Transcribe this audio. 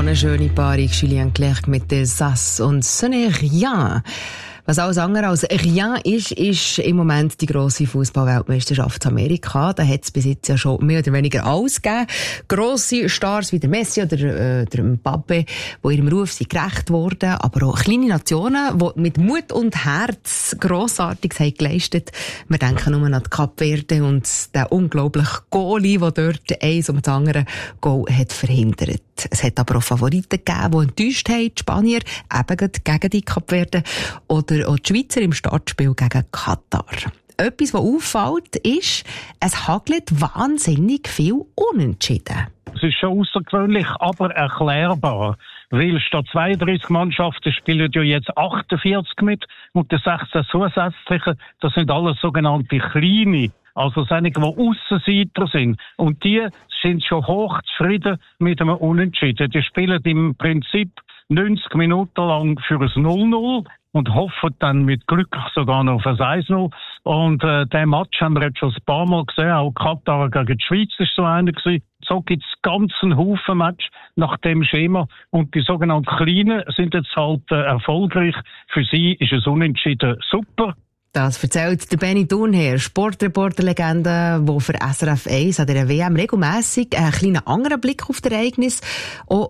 eine schöne Paarung, Julien Clerc mit der Sass und «Ce n'est rien». Was alles andere als rien ist im Moment die grosse Fußball-Weltmeisterschaft Amerika. Da hat es bis jetzt ja schon mehr oder weniger alles gegeben. Grosse Stars wie der Messi oder der Mbappe, die ihrem Ruf sind gerecht wurden, aber auch kleine Nationen, die mit Mut und Herz Grossartiges haben geleistet. Wir denken nur an die Kapverde und den unglaublichen Goalie, der dort eins um das andere Goal hat verhindert. Es hat aber auch Favoriten gegeben, die enttäuscht haben, die Spanier, eben gegen die Kapverde, oder auch die Schweizer im Startspiel gegen Katar. Etwas, was auffällt, ist, es hagelt wahnsinnig viel Unentschieden. Es ist schon außergewöhnlich, aber erklärbar. Weil statt 32 Mannschaften spielen ja jetzt 48 mit und die 16 zusätzlichen, das sind alles sogenannte kleine. Also einige, die Aussenseiter sind. Und die sind schon hoch zufrieden mit einem Unentschieden. Die spielen im Prinzip 90 Minuten lang für ein 0-0 und hoffen dann mit Glück sogar noch auf ein 1-0. Und den Match haben wir jetzt schon ein paar Mal gesehen. Auch Katar gegen die Schweiz ist so einer gewesen. So gibt es ganzen Haufen Match nach dem Schema. Und die sogenannten Kleinen sind jetzt halt erfolgreich. Für sie ist es Unentschieden super. Das erzählt der Benny Thurnherr, Sportreporter-Legende, der für SRF 1 an der WM regelmässig einen kleinen anderen Blick auf das Ereignis auch